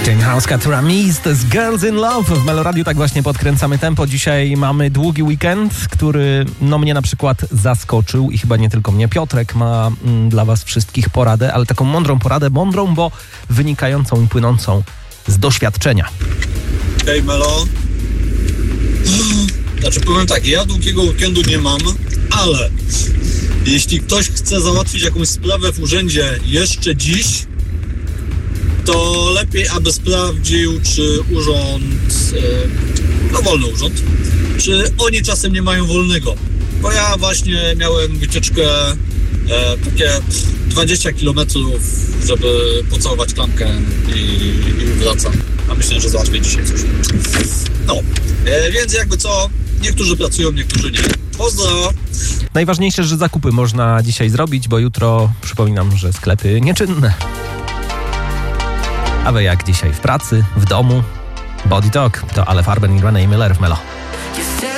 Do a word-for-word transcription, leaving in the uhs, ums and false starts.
House Cat Ramis, to jest Girls in Love. W Meloradiu tak właśnie podkręcamy tempo. Dzisiaj mamy długi weekend, który no mnie na przykład zaskoczył i chyba nie tylko mnie. Piotrek ma mm, dla was wszystkich poradę, ale taką mądrą poradę, mądrą, bo wynikającą i płynącą z doświadczenia. Hej Melo. Znaczy powiem tak, ja długiego weekendu nie mam, ale jeśli ktoś chce załatwić jakąś sprawę w urzędzie jeszcze dziś, to lepiej, aby sprawdził, czy urząd, no wolny urząd, czy oni czasem nie mają wolnego. Bo ja właśnie miałem wycieczkę e, takie dwadzieścia kilometrów, żeby pocałować klamkę i, i wracam. A myślę, że załatwię dzisiaj coś. No, e, więc jakby co, niektórzy pracują, niektórzy nie. Pozdro! Najważniejsze, że zakupy można dzisiaj zrobić, bo jutro, przypominam, że sklepy nieczynne. A wy jak dzisiaj? W pracy, w domu? Body Talk to Ale Farben i Renee Miller w Melo.